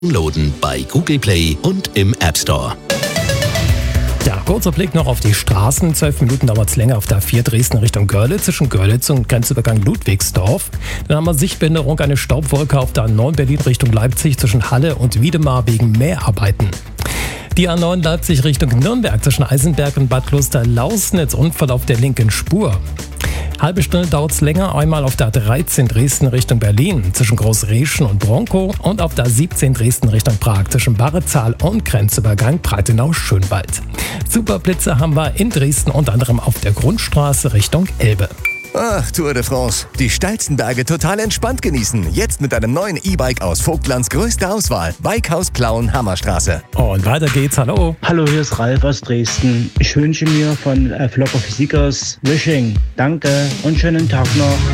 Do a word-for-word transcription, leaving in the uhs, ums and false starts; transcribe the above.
Downloaden bei Google Play und im App Store. Ja, kurzer Blick noch auf die Straßen. Zwölf Minuten dauert es länger auf der A vier Dresden Richtung Görlitz, zwischen Görlitz und Grenzübergang Ludwigsdorf. Dann haben wir Sichtbehinderung, eine Staubwolke auf der A neun Berlin Richtung Leipzig zwischen Halle und Wiedemar wegen Mäharbeiten. Die A neun Leipzig Richtung Nürnberg zwischen Eisenberg und Bad Kloster-Lausnitz, Unfall auf der linken Spur. Halbe Stunde dauert es länger, einmal auf der A dreizehn Dresden Richtung Berlin zwischen Großreschen und Bronkow und auf der A siebzehn Dresden Richtung Prag zwischen Barrezahl und Grenzübergang Breitenau-Schönwald. Superblitze haben wir in Dresden unter anderem auf der Grundstraße Richtung Elbe. Ach, Tour de France. Die steilsten Berge total entspannt genießen. Jetzt mit einem neuen E-Bike aus Vogtlands größter Auswahl. Bikehaus Plauen, Hammerstraße. Und weiter geht's, hallo. Hallo, hier ist Ralf aus Dresden. Ich wünsche mir von äh, Flopper Physikers Wishing. Danke und schönen Tag noch.